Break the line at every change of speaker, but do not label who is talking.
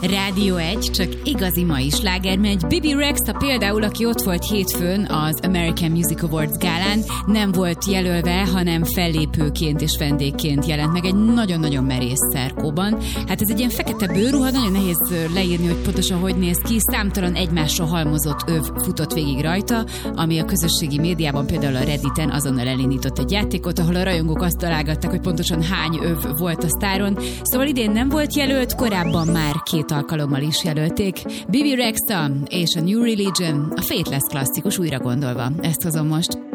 Rádió 1, csak igazi mai sláger megy. Bibi Rexha például, aki ott volt hétfőn az American Music Awards gálán, nem volt jelölve, hanem fellépőként és vendégként jelent meg egy nagyon-nagyon merész szerkóban. Hát ez egy ilyen fekete bőrruha, nagyon nehéz leírni, hogy pontosan hogy néz ki. Számtalan egymásra halmozott öv futott végig rajta, ami a közösségi médiában, például a Redditen azonnal elindított egy játékot, ahol a rajongók azt találgatták, hogy pontosan hány öv volt a sztáron. Szóval idén nem volt jelölt, korábban már 2 alkalommal is jelölték. Bibi Rexha és a New Religion, a Faithless klasszikus újra gondolva. Ezt hozom most.